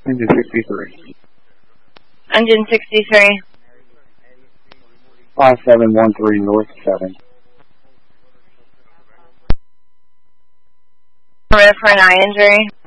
Engine 63. Engine 63. 5713 North 7. For an eye injury.